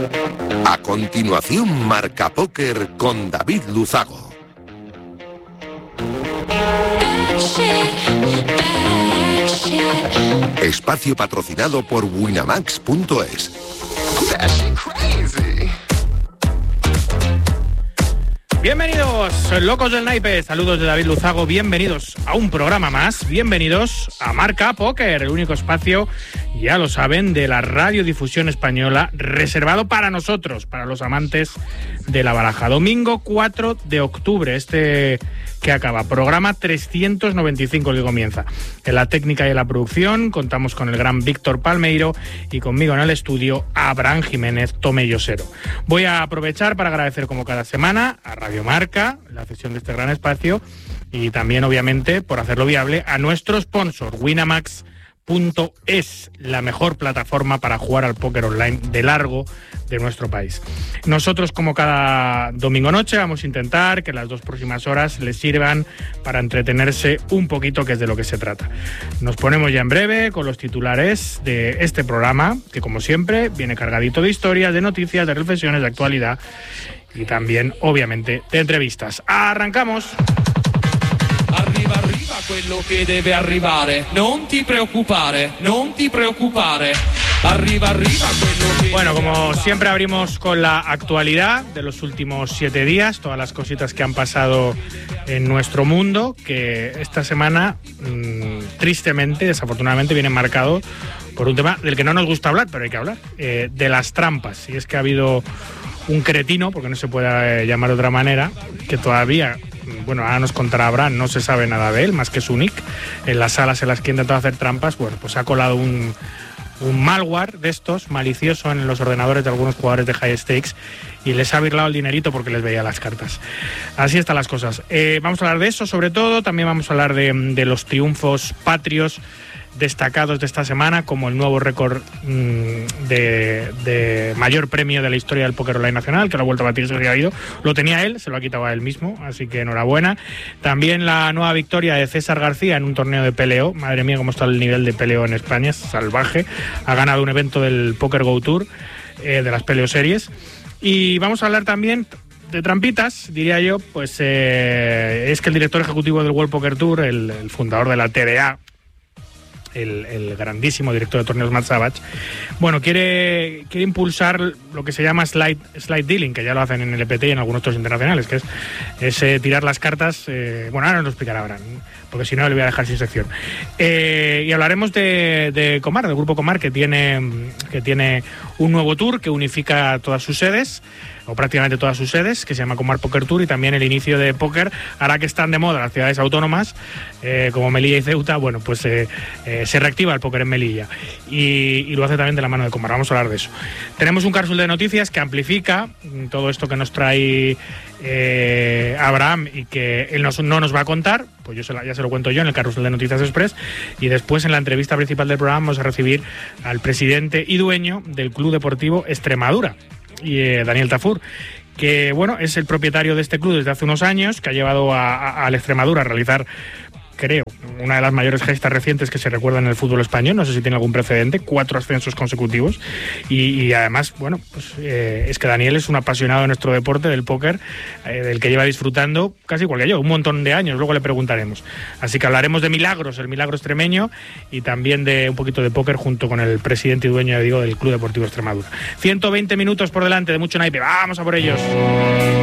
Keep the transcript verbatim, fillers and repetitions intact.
A continuación, Marca Póker con David Luzago. Espacio patrocinado por Winamax punto es. Bienvenidos, locos del naipe, saludos de David Luzago, bienvenidos a un programa más, bienvenidos a Marca Póker, el único espacio, ya lo saben, de la radiodifusión española, reservado para nosotros, para los amantes de la baraja. Domingo cuatro de octubre, este que acaba, programa trescientos noventa y cinco que comienza. En la técnica y en la producción contamos con el gran Víctor Palmeiro y conmigo en el estudio Abraham Jiménez Tomellosero. Voy a aprovechar para agradecer como cada semana a Radio Marca la cesión de este gran espacio y también obviamente por hacerlo viable a nuestro sponsor Winamax punto es, la mejor plataforma para jugar al póker online de largo de nuestro país. Nosotros, como cada domingo noche, vamos a intentar que las dos próximas horas les sirvan para entretenerse un poquito, que es de lo que se trata. Nos ponemos ya en breve con los titulares de este programa, que como siempre viene cargadito de historias, de noticias, de reflexiones, de actualidad y también, obviamente, de entrevistas. ¡Arrancamos! Arriva, arriva quello che deve arrivare. Non ti preoccupare, non ti preoccupare. Arriba, arriba quello que... Bueno, como siempre abrimos con la actualidad de los últimos siete días, todas las cositas que han pasado en nuestro mundo, que esta semana, mmm, tristemente, desafortunadamente, viene marcado por un tema del que no nos gusta hablar, pero hay que hablar, eh, de las trampas. Y es que ha habido un cretino, porque no se puede llamar de otra manera, que todavía... Bueno, ahora nos contará Abraham, no se sabe nada de él, más que su nick. En las salas en las que ha intentado hacer trampas, bueno, pues ha colado un, un malware de estos, malicioso, en los ordenadores de algunos jugadores de high stakes y les ha virlado el dinerito porque les veía las cartas. Así están las cosas. Eh, vamos a hablar de eso, sobre todo. También vamos a hablar de, de los triunfos patrios destacados de esta semana, como el nuevo récord mmm, de, de mayor premio de la historia del póker online nacional, que lo ha vuelto a batir Sergio Garrido. Lo tenía él, se lo ha quitado a él mismo, así que enhorabuena. También la nueva victoria de César García en un torneo de P L O. Madre mía, cómo está el nivel de P L O en España, es salvaje. Ha ganado un evento del Poker Go Tour, eh, de las P L O Series. Y vamos a hablar también de trampitas, diría yo, pues eh, es que el director ejecutivo del World Poker Tour, el, el fundador de la T D A, El, el grandísimo director de torneos Matt Savage, bueno, quiere, quiere impulsar lo que se llama slide, slide dealing, que ya lo hacen en el E P T y en algunos otros internacionales, que es, es eh, tirar las cartas, eh, bueno, ahora nos lo explicará Abraham, porque si no le voy a dejar sin sección. Eh, y hablaremos de, de Comar, del grupo Comar, que tiene, que tiene un nuevo tour que unifica todas sus sedes, o prácticamente todas sus sedes, que se llama Comar Poker Tour, y también el inicio de póker hará que están de moda las ciudades autónomas, eh, como Melilla y Ceuta, bueno, pues eh, eh, se reactiva el póker en Melilla, y, y lo hace también de la mano de Comar. Vamos a hablar de eso. Tenemos un carrusel de noticias que amplifica todo esto que nos trae eh, Abraham y que él nos, no nos va a contar, pues yo se la, ya se lo cuento yo en el carrusel de Noticias Express, y después en la entrevista principal del programa vamos a recibir al presidente y dueño del Club Deportivo Extremadura, y eh, Daniel Tafur, que bueno, es el propietario de este club desde hace unos años, que ha llevado a, a, al Extremadura a realizar, creo, una de las mayores gestas recientes que se recuerdan en el fútbol español. No sé si tiene algún precedente, cuatro ascensos consecutivos, y, y además, bueno, pues eh, es que Daniel es un apasionado de nuestro deporte, del póker, eh, del que lleva disfrutando casi igual que yo, un montón de años, luego le preguntaremos. Así que hablaremos de milagros, el milagro extremeño, y también de un poquito de póker junto con el presidente y dueño, digo, del Club Deportivo Extremadura. ciento veinte minutos por delante de mucho naipe, vamos a por ellos.